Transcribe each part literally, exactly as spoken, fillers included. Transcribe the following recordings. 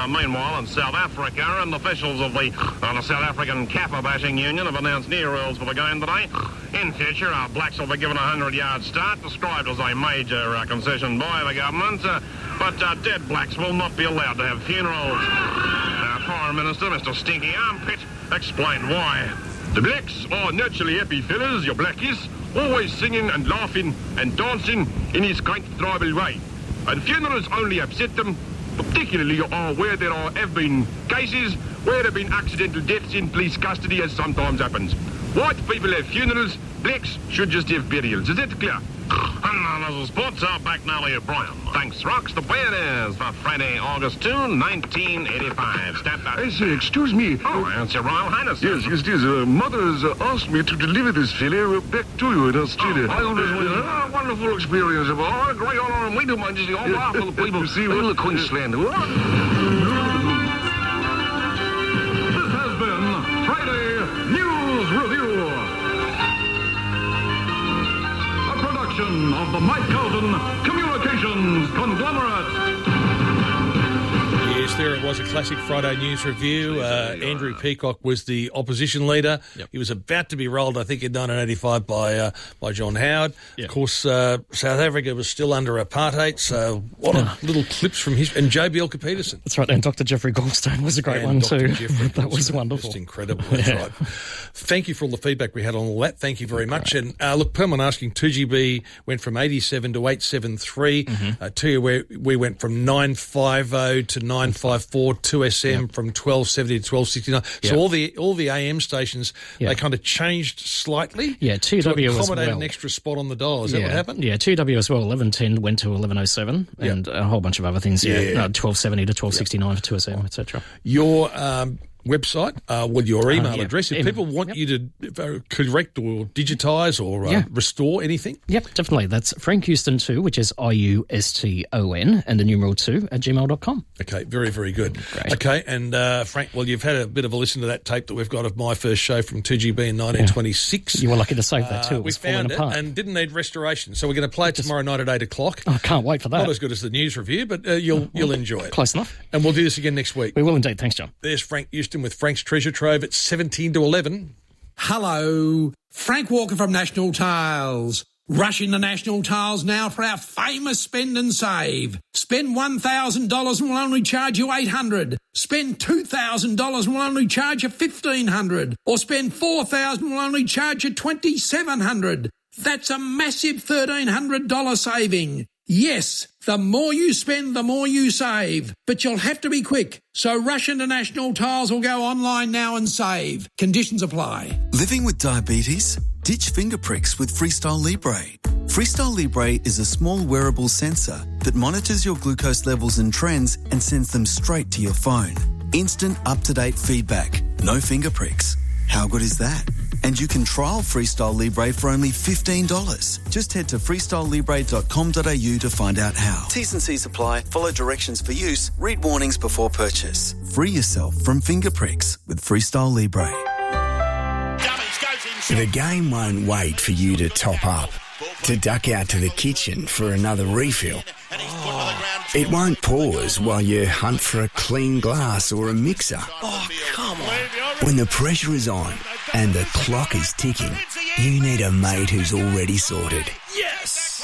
Uh, meanwhile, in South Africa, and officials of the, uh, the South African Kappa Bashing Union have announced new rules for the game today. In future, our blacks will be given a hundred-yard start, described as a major uh, concession by the government, uh, but uh, dead blacks will not be allowed to have funerals. Our Foreign Minister, Mister Stinky Armpit, explained why. The blacks are naturally happy fellas, your blackies, always singing and laughing and dancing in his quaint tribal way. And funerals only upset them, particularly uh, where there are, have been cases where there have been accidental deaths in police custody, as sometimes happens. White people have funerals, blacks should just have burials. Is that clear? And as a sports, our back Nally O'Brien. Thanks, Rocks. The way it is for Friday, August second, nineteen eighty-five. Step back. I say, excuse me. Oh, it's your Royal Highness. Yes, yes, yes. Uh, Mother has uh, asked me to deliver this fella uh, back to you in Australia. Oh, I always wanted a wonderful experience of all. A great honour and we do, Majesty, on behalf of the people See, of the Queensland. This has been Friday News Review. A production of the Mike Carlton Communications Conglomerate. Yes, there it was, a classic Friday News Review. Uh, Andrew Peacock was the opposition leader. Yep. He was about to be rolled, I think, in nineteen eighty-five by uh, by John Howard. Yep. Of course, uh, South Africa was still under apartheid, so what a little clips from his... And J B Ilke-Peterson. That's right, and Doctor Jeffrey Goldstone was a great and one Doctor too. Jeffrey That was wonderful. Just incredible, that's yeah. right. Thank you for all the feedback we had on all that. Thank you very much. And uh, look, Perlman asking, two G B went from eighty-seven to eight seventy-three. Mm-hmm. Uh, two, where we went from nine fifty to nine fifty-four. two S M yep. from twelve seventy to twelve sixty-nine. So yep. all the all the A M stations, yep. they kind of changed slightly. Yeah, two W to accommodate as well. An extra spot on the dial. Is yeah. that what happened? Yeah, two W as well. eleven ten went to eleven oh seven yep. and a whole bunch of other things. Yeah, yeah. Uh, twelve seventy to twelve sixty-nine yep. for two S M, et cetera. Your um, website, uh, with your email uh, yeah. address, if Em- people want yep. you to correct or digitise or uh, yeah. restore anything? Yep, definitely. That's Frank Houston two, which is I U S T O N, and the numeral two at gmail dot com. Okay, very, very good. Great. Okay, and uh, Frank, well, you've had a bit of a listen to that tape that we've got of my first show from two G B in nineteen twenty-six. Yeah. You were lucky to save that too. Uh, it was we found falling apart. it and didn't need restoration, so we're going to play it Just, tomorrow night at eight o'clock. Oh, I can't wait for that. Not as good as the news review, but uh, you'll well, you'll enjoy it. Close enough. And we'll do this again next week. We will indeed. Thanks, John. There's Frank Houston with Frank's Treasure Trove at seventeen to eleven. Hello, Frank Walker from National Tiles. Rush into National Tiles now for our famous spend and save. Spend one thousand dollars and we'll only charge you eight hundred dollars. Spend two thousand dollars and we'll only charge you fifteen hundred dollars. Or spend four thousand dollars and we'll only charge you twenty-seven hundred dollars. That's a massive thirteen hundred dollars saving. Yes, the more you spend, the more you save. But you'll have to be quick. So rush into National Tiles or go online now and save. Conditions apply. Living with diabetes? Ditch finger pricks with Freestyle Libre. Freestyle Libre is a small wearable sensor that monitors your glucose levels and trends and sends them straight to your phone. Instant up-to-date feedback. No finger pricks. How good is that? And you can trial Freestyle Libre for only fifteen dollars. Just head to freestyle libre dot com dot a u to find out how. T's and C's apply. Follow directions for use. Read warnings before purchase. Free yourself from finger pricks with Freestyle Libre. The game won't wait for you to top up, to duck out to the kitchen for another refill. Oh. It won't pause while you hunt for a clean glass or a mixer. Oh, come on. When the pressure is on and the clock is ticking, you need a mate who's already sorted. Yes!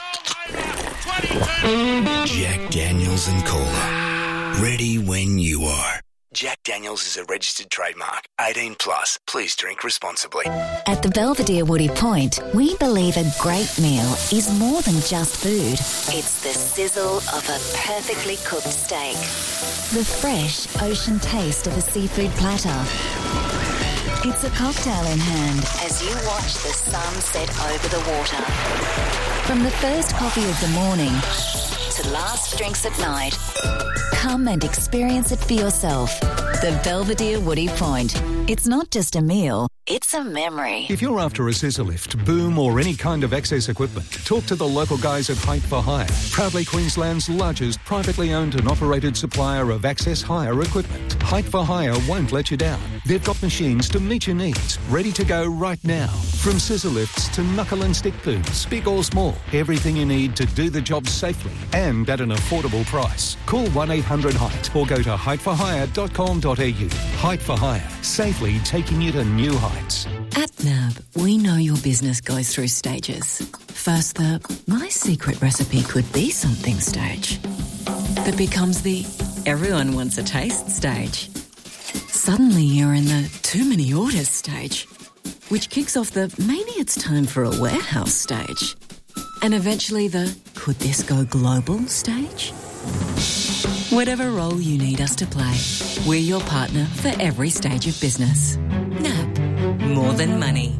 Jack Daniels and Cola. Ready when you are. Jack Daniels is a registered trademark. eighteen plus. Please drink responsibly. At the Belvedere Woody Point, we believe a great meal is more than just food. It's the sizzle of a perfectly cooked steak. The fresh ocean taste of a seafood platter. It's a cocktail in hand as you watch the sun set over the water. From the first coffee of the morning to last drinks at night, come and experience it for yourself. The Belvedere Woody Point. It's not just a meal, it's a memory. If you're after a scissor lift, boom or any kind of access equipment, talk to the local guys at Height for Hire. Proudly Queensland's largest privately owned and operated supplier of access hire equipment. Height for Hire won't let you down. They've got machines to meet your needs, ready to go right now. From scissor lifts to knuckle and stick booms, big or small, everything you need to do the job safely and at an affordable price. Call one eight hundred height or go to height for hire dot com dot a u. Height for Hire, safely taking you to new heights. At N A B, we know your business goes through stages. First, the my secret recipe could be something stage. That becomes the everyone wants a taste stage. Suddenly you're in the too many orders stage, which kicks off the maybe it's time for a warehouse stage. And eventually the could this go global stage? Whatever role you need us to play, we're your partner for every stage of business. N A B, more than money.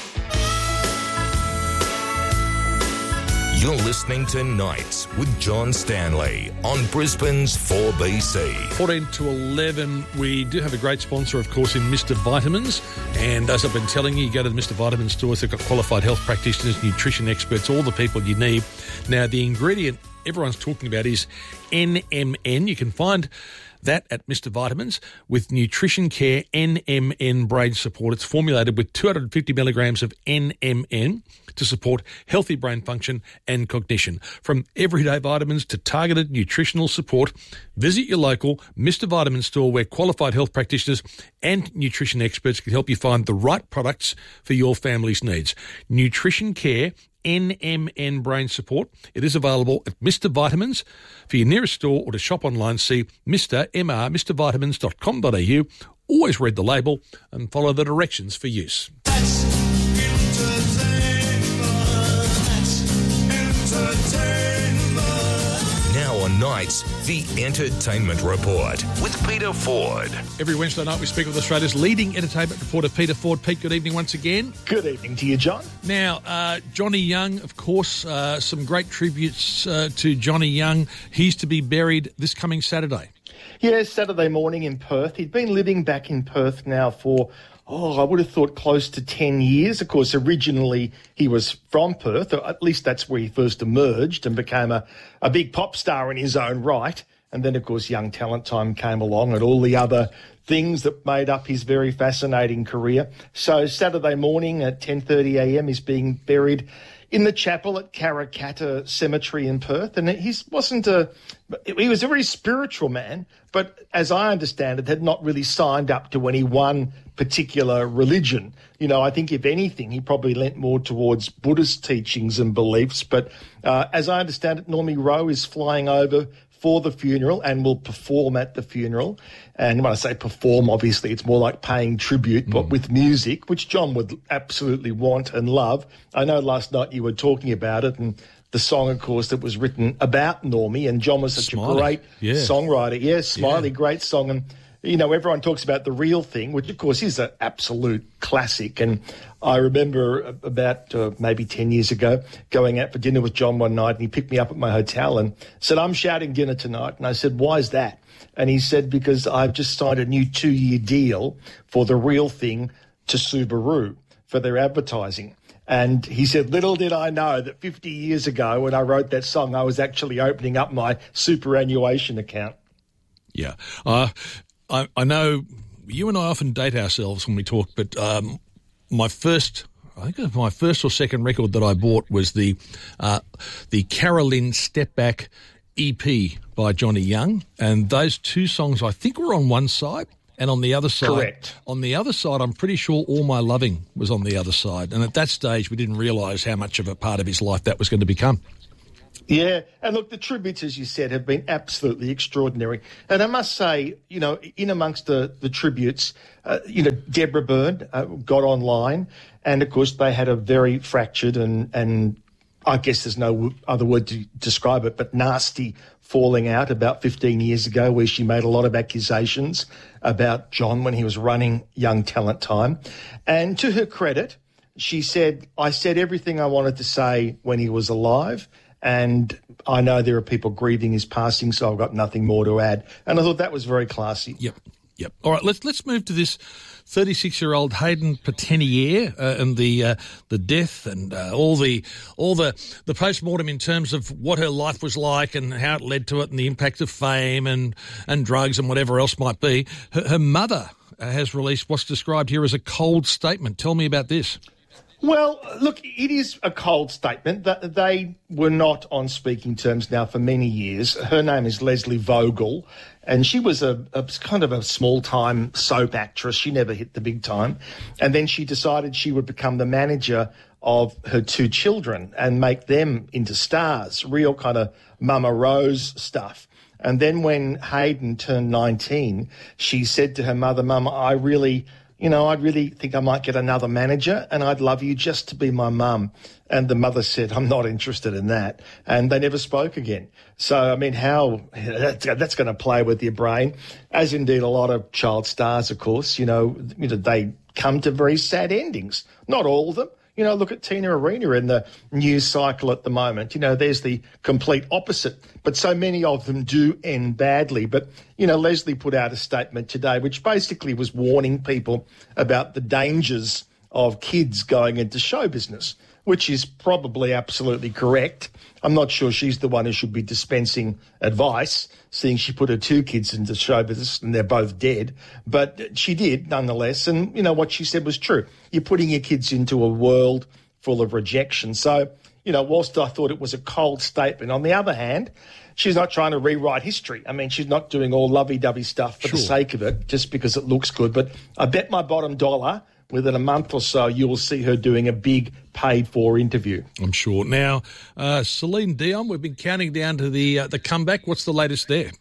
You're listening to Nights with John Stanley on Brisbane's four B C. fourteen to eleven, we do have a great sponsor, of course, in Mister Vitamins. And as I've been telling you, you go to the Mister Vitamins stores, they've got qualified health practitioners, nutrition experts, all the people you need. Now, the ingredient everyone's talking about is N M N. You can find that at Mister Vitamins with Nutrition Care N M N Brain Support. It's formulated with two hundred fifty milligrams of N M N to support healthy brain function and cognition. From everyday vitamins to targeted nutritional support, visit your local Mister Vitamins store where qualified health practitioners and nutrition experts can help you find the right products for your family's needs. Nutrition Care N M N Brain Support. It is available at Mister Vitamins. For your nearest store or to shop online, see Mister M R, mr vitamins dot com dot a u. Always read the label and follow the directions for use. That's entertainment. Now on Nights, the Entertainment Report with Peter Ford. Every Wednesday night we speak with Australia's leading entertainment reporter, Peter Ford. Pete, good evening once again. Good evening to you, John. Now, uh, Johnny Young, of course, uh, some great tributes uh, to Johnny Young. He's to be buried this coming Saturday. Yeah, Saturday morning in Perth. He'd been living back in Perth now for, oh, I would have thought close to ten years. Of course, originally he was from Perth, or at least that's where he first emerged and became a, a big pop star in his own right. And then, of course, Young Talent Time came along and all the other things that made up his very fascinating career. So Saturday morning at ten thirty a m he's being buried in the chapel at Karrakatta Cemetery in Perth. And he wasn't a, he was a very spiritual man, but as I understand it, had not really signed up to any one particular religion. You know, I think if anything, he probably leant more towards Buddhist teachings and beliefs. But uh, as I understand it, Normie Rowe is flying over for the funeral and will perform at the funeral. And when I say perform, obviously it's more like paying tribute, mm. but with music, which John would absolutely want and love. I know last night you were talking about it, and the song, of course, that was written about Normie, and John was such Smiley. a great yeah. songwriter. Yes, Smiley, yeah. great song. And, you know, everyone talks about The Real Thing, which, of course, is an absolute classic. And I remember about uh, maybe ten years ago going out for dinner with John one night, and he picked me up at my hotel and said, "I'm shouting dinner tonight." And I said, "Why is that?" And he said, "Because I've just signed a new two-year deal for The Real Thing to Subaru for their advertising." And he said, "Little did I know that fifty years ago when I wrote that song, I was actually opening up my superannuation account." Yeah. Uh, I, I know you and I often date ourselves when we talk, but um, my first, I think it was my first or second record that I bought was the uh, the Carolyn Step Back E P by Johnny Young, and those two songs I think were on one side, and on the other side, correct. On the other side, I'm pretty sure All My Loving was on the other side, and at that stage we didn't realise how much of a part of his life that was going to become. Yeah, and look, the tributes, as you said, have been absolutely extraordinary. And I must say, you know, in amongst the, the tributes, uh, you know, Deborah Byrne uh, got online, and, of course, they had a very fractured and, and I guess there's no other word to describe it, but nasty falling out about fifteen years ago, where she made a lot of accusations about John when he was running Young Talent Time. And to her credit, she said, "I said everything I wanted to say when he was alive, and I know there are people grieving his passing, so I've got nothing more to add." And I thought that was very classy. Yep, yep. All right, let's let's move to this thirty-six-year-old Hayden Petenier uh, and the uh, the death and uh, all the all the the post-mortem in terms of what her life was like and how it led to it and the impact of fame and and drugs and whatever else might be. Her, her mother has released what's described here as a cold statement. Tell me about this. Well, look, it is a cold statement. That they were not on speaking terms now for many years. Her name is Leslie Vogel, and she was a, a kind of a small-time soap actress. She never hit the big time. And then she decided she would become the manager of her two children and make them into stars, real kind of Mama Rose stuff. And then when Hayden turned nineteen, she said to her mother, Mama, I really... You know, I really think I might get another manager and I'd love you just to be my mum. And the mother said, I'm not interested in that. And they never spoke again. So, I mean, how that's, that's going to play with your brain, as indeed a lot of child stars, of course. You know, you know, they come to very sad endings. Not all of them. You know, look at Tina Arena in the news cycle at the moment. You know, there's the complete opposite. But so many of them do end badly. But, you know, Leslie put out a statement today which basically was warning people about the dangers of kids going into show business, which is probably absolutely correct. I'm not sure she's the one who should be dispensing advice, seeing she put her two kids into show business and they're both dead. But she did, nonetheless. And, you know, what she said was true. You're putting your kids into a world full of rejection. So, you know, whilst I thought it was a cold statement, on the other hand, she's not trying to rewrite history. I mean, she's not doing all lovey-dovey stuff for sure. the sake of it, just because it looks good. But I bet my bottom dollar within a month or so, you will see her doing a big paid-for interview. I'm sure. Now, uh, Celine Dion, we've been counting down to the uh, the comeback. What's the latest there?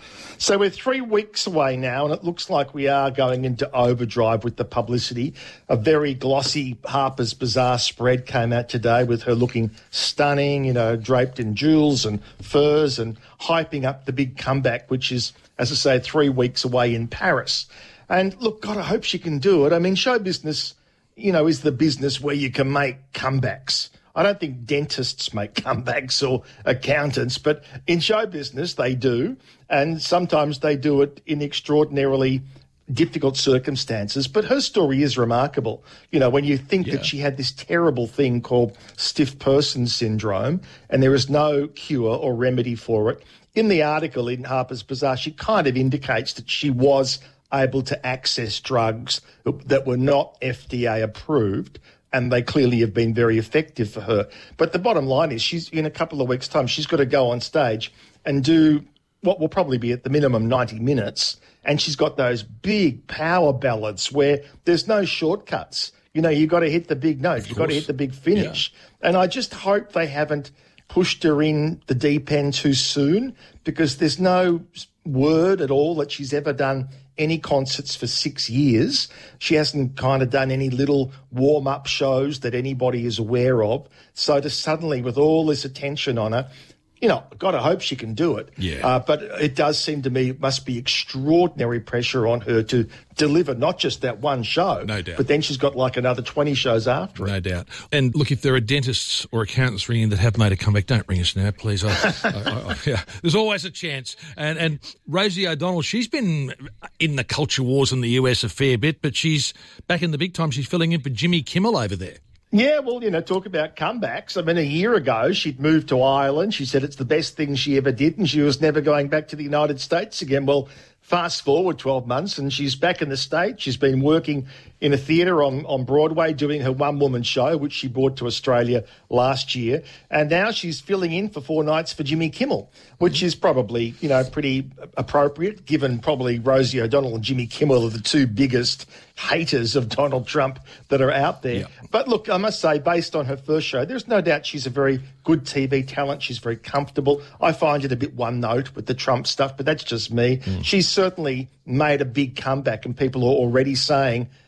So we're three weeks away now, and it looks like we are going into overdrive with the publicity. A very glossy Harper's Bazaar spread came out today with her looking stunning, you know, draped in jewels and furs and hyping up the big comeback, which is, as I say, three weeks away in Paris. And look, God, I hope she can do it. I mean, show business, you know, is the business where you can make comebacks. I don't think dentists make comebacks or accountants, but in show business they do. And sometimes they do it in extraordinarily difficult circumstances. But her story is remarkable. You know, when you think yeah. that she had this terrible thing called stiff person syndrome and there is no cure or remedy for it. In the article in Harper's Bazaar, she kind of indicates that she was able to access drugs that were not F D A approved, and they clearly have been very effective for her. But the bottom line is she's, in a couple of weeks' time, she's got to go on stage and do what will probably be at the minimum ninety minutes, and she's got those big power ballads where there's no shortcuts. You know, you've got to hit the big note. You've got to hit the big finish. Yeah. And I just hope they haven't pushed her in the deep end too soon, because there's no word at all that she's ever done any concerts for six years. She hasn't kind of done any little warm-up shows that anybody is aware of. So to suddenly, with all this attention on her, you know, got to hope she can do it. Yeah. Uh, but it does seem to me it must be extraordinary pressure on her to deliver not just that one show. No doubt. But then she's got like another twenty shows after it. No doubt. And look, if there are dentists or accountants ringing that have made a comeback, don't ring us now, please. I, I, I, yeah, there's always a chance. And, and Rosie O'Donnell, she's been in the culture wars in the U S a fair bit, but she's back in the big time. She's filling in for Jimmy Kimmel over there. Yeah, well, you know, talk about comebacks. I mean, a year ago, she'd moved to Ireland. She said it's the best thing she ever did, and she was never going back to the United States again. Well, fast forward twelve months, and she's back in the States. She's been working in a theatre on, on Broadway doing her one-woman show, which she brought to Australia last year. And now she's filling in for four nights for Jimmy Kimmel, which is probably, you know, pretty appropriate, given probably Rosie O'Donnell and Jimmy Kimmel are the two biggest haters of Donald Trump that are out there. Yeah. But look, I must say, based on her first show, there's no doubt she's a very good T V talent. She's very comfortable. I find it a bit one note with the Trump stuff, but that's just me. Mm. She's certainly made a big comeback, and people are already saying